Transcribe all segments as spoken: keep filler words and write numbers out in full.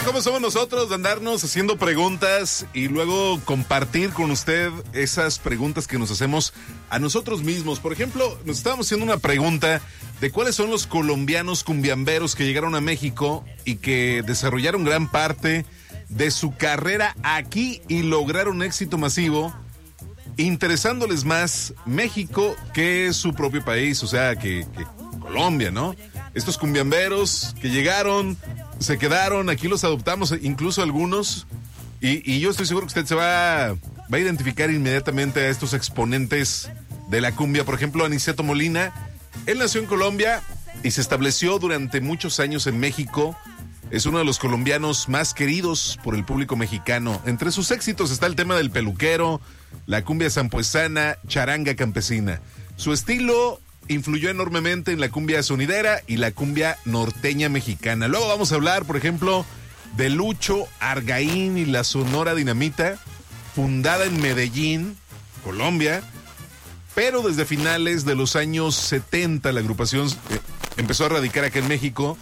¿Cómo somos nosotros de andarnos haciendo preguntas y luego compartir con usted esas preguntas que nos hacemos a nosotros mismos? Por ejemplo, nos estábamos haciendo una pregunta de cuáles son los colombianos cumbiamberos que llegaron a México y que desarrollaron gran parte de su carrera aquí y lograron éxito masivo, interesándoles más México que su propio país, o sea, que, que Colombia, ¿no? Estos cumbiamberos que llegaron, se quedaron, aquí los adoptamos, incluso algunos, y, y yo estoy seguro que usted se va, va a identificar inmediatamente a estos exponentes de la cumbia. Por ejemplo, Aniceto Molina, él nació en Colombia y se estableció durante muchos años en México. Es uno de los colombianos más queridos por el público mexicano. Entre sus éxitos está el tema del peluquero, la cumbia sampuesana, charanga campesina. Su estilo influyó enormemente en la cumbia sonidera y la cumbia norteña mexicana. Luego vamos a hablar, por ejemplo, de Lucho Argaín y la Sonora Dinamita, fundada en Medellín, Colombia, pero desde finales de los años setenta la agrupación eh, empezó a radicar acá en México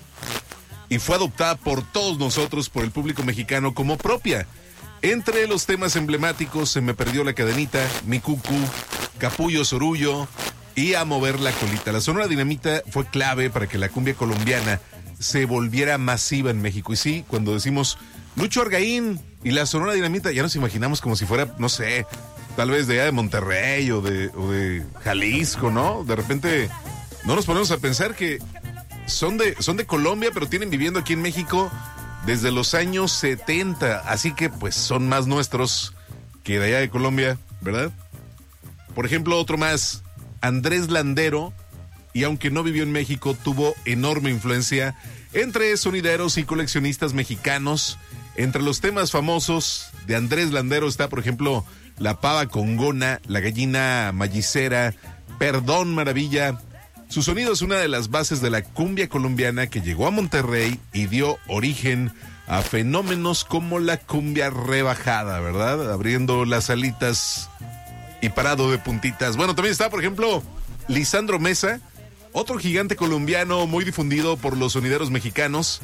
y fue adoptada por todos nosotros, por el público mexicano, como propia. Entre los temas emblemáticos, Se me perdió la cadenita, Mi Cucu, Capullo Sorullo y A mover la colita. La Sonora Dinamita fue clave para que la cumbia colombiana se volviera masiva en México. Y sí, cuando decimos Lucho Argaín y la Sonora Dinamita, ya nos imaginamos como si fuera, no sé, tal vez de allá de Monterrey o de, o de Jalisco, ¿no? De repente no nos ponemos a pensar que son de, son de Colombia, pero tienen viviendo aquí en México desde los años setenta. Así que pues son más nuestros que de allá de Colombia, ¿verdad? Por ejemplo, otro más, Andrés Landero, y aunque no vivió en México, tuvo enorme influencia entre sonideros y coleccionistas mexicanos. Entre los temas famosos de Andrés Landero está, por ejemplo, La pava congona, La gallina mallicera, Perdón Maravilla. Su sonido es una de las bases de la cumbia colombiana que llegó a Monterrey y dio origen a fenómenos como la cumbia rebajada, ¿verdad? Abriendo las alitas y parado de puntitas. Bueno, también está, por ejemplo, Lisandro Mesa, otro gigante colombiano muy difundido por los sonideros mexicanos.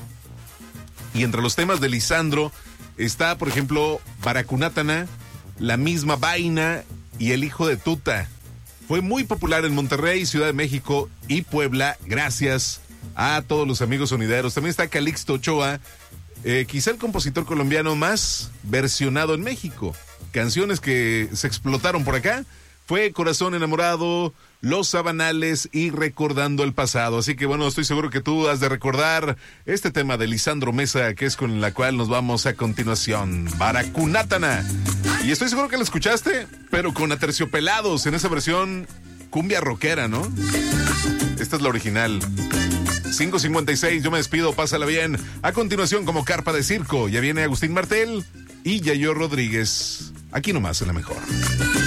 Y entre los temas de Lisandro está, por ejemplo, Baracunátana, La misma vaina y El hijo de Tuta. Fue muy popular en Monterrey, Ciudad de México y Puebla, gracias a todos los amigos sonideros. También está Calixto Ochoa, eh, quizá el compositor colombiano más versionado en México. Canciones que se explotaron por acá fue Corazón enamorado, Los Sabanales y Recordando el pasado. Así que bueno, estoy seguro que tú has de recordar este tema de Lisandro Mesa, que es con la cual nos vamos a continuación. Baracunátana. Y estoy seguro que la escuchaste, pero con Aterciopelados, en esa versión cumbia rockera, ¿no? Esta es la original. cinco cincuenta y seis, yo me despido, pásala bien. A continuación, como carpa de circo, ya viene Agustín Martel y Yayo Rodríguez. Aquí nomás, en la mejor.